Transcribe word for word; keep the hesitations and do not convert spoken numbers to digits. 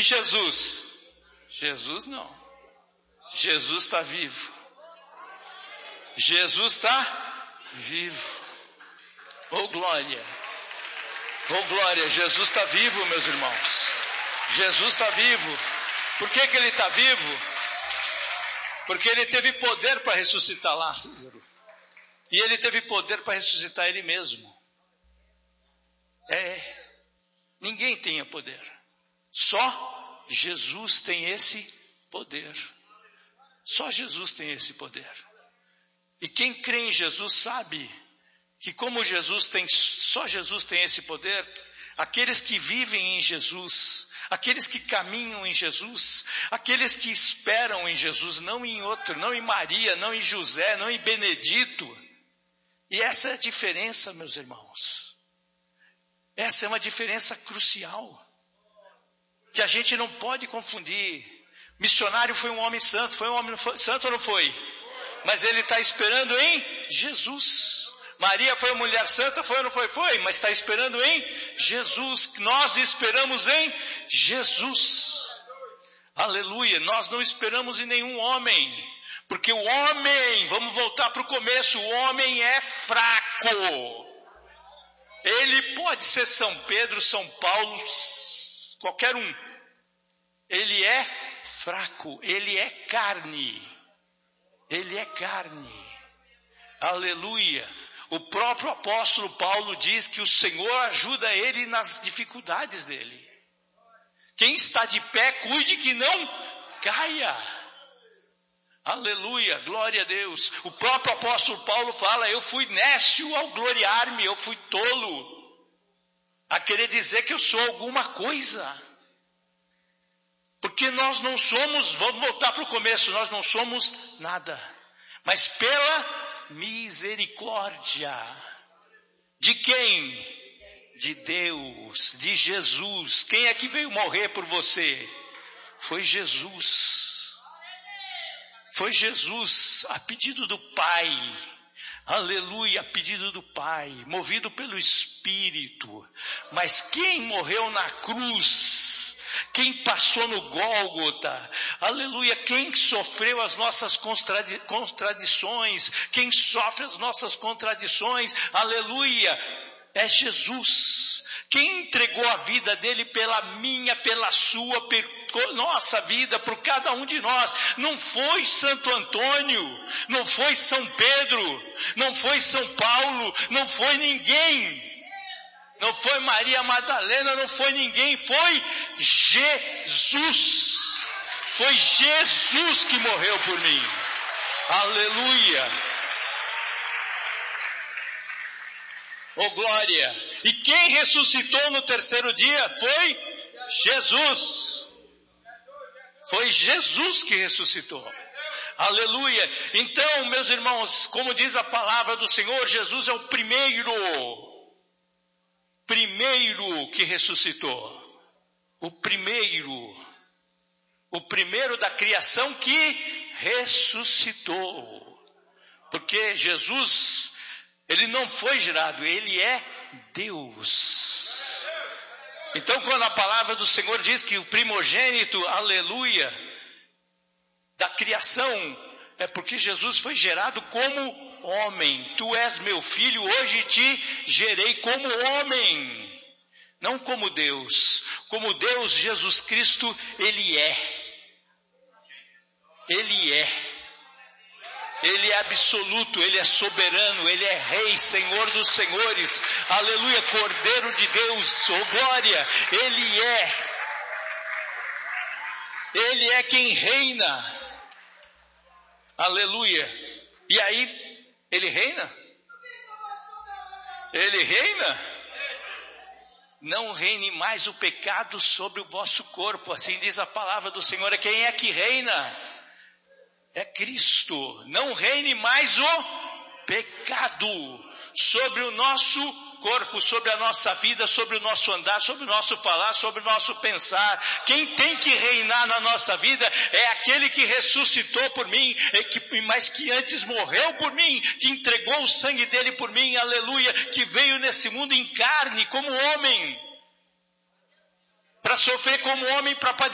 Jesus? Jesus não. Jesus está vivo. Jesus está vivo. Oh glória. Oh glória. Jesus está vivo, meus irmãos. Jesus está vivo. Por que que ele está vivo? Porque ele teve poder para ressuscitar Lázaro. E ele teve poder para ressuscitar ele mesmo. É. Ninguém tem poder. Só Jesus tem esse poder. Só Jesus tem esse poder. E quem crê em Jesus sabe que como Jesus tem, só Jesus tem esse poder, aqueles que vivem em Jesus, aqueles que caminham em Jesus, aqueles que esperam em Jesus, não em outro, não em Maria, não em José, não em Benedito. E essa é a diferença, meus irmãos. Essa é uma diferença crucial, que a gente não pode confundir. Missionário foi um homem santo, foi um homem santo ou não foi? Mas ele está esperando em Jesus. Maria foi uma mulher santa, foi ou não foi? Foi, mas está esperando em Jesus. Nós esperamos em Jesus. Aleluia, nós não esperamos em nenhum homem, porque o homem, vamos voltar para o começo, o homem é fraco. Ele pode ser São Pedro, São Paulo, qualquer um. Ele é fraco, ele é carne. Ele é carne. Aleluia. O próprio apóstolo Paulo diz que o Senhor ajuda ele nas dificuldades dele. Quem está de pé, cuide que não caia. Aleluia, glória a Deus. O próprio apóstolo Paulo fala, eu fui nécio ao gloriar-me, eu fui tolo a querer dizer que eu sou alguma coisa. Porque nós não somos, vamos voltar para o começo, nós não somos nada. Mas pela misericórdia. De quem? De Deus, de Jesus. Quem é que veio morrer por você? Foi Jesus. Foi Jesus, a pedido do Pai. Aleluia, a pedido do Pai, movido pelo Espírito. Mas quem morreu na cruz? Quem passou no Gólgota? Aleluia, quem sofreu as nossas contradi- contradições? Quem sofre as nossas contradições? Aleluia, é Jesus. Quem entregou a vida dele pela minha, pela sua, pela nossa vida, por cada um de nós? Não foi Santo Antônio, não foi São Pedro, não foi São Paulo, não foi ninguém. Não foi Maria Madalena, não foi ninguém, foi Jesus. Foi Jesus que morreu por mim. Aleluia. Oh glória. E quem ressuscitou no terceiro dia foi Jesus. Foi Jesus que ressuscitou. Aleluia. Então, meus irmãos, como diz a palavra do Senhor, Jesus é o primeiro. Primeiro que ressuscitou. O primeiro. O primeiro da criação que ressuscitou. Porque Jesus, ele não foi gerado, ele é Deus. Então quando a palavra do Senhor diz que o primogênito, aleluia, da criação, é porque Jesus foi gerado como homem. Tu és meu filho, hoje te gerei como homem, não como Deus. Como Deus, Jesus Cristo, ele é. Ele é. Ele é absoluto, ele é soberano, ele é rei, Senhor dos senhores. Aleluia, Cordeiro de Deus, oh glória, ele é. Ele é quem reina. Aleluia. E aí, ele reina? Ele reina? Não reine mais o pecado sobre o vosso corpo, assim diz a palavra do Senhor. Quem é que reina? É Cristo. Não reine mais o pecado sobre o nosso corpo, sobre a nossa vida, sobre o nosso andar, sobre o nosso falar, sobre o nosso pensar. Quem tem que reinar na nossa vida é aquele que ressuscitou por mim, mas que antes morreu por mim, que entregou o sangue dele por mim, aleluia, que veio nesse mundo em carne como homem, para sofrer como homem, para padecer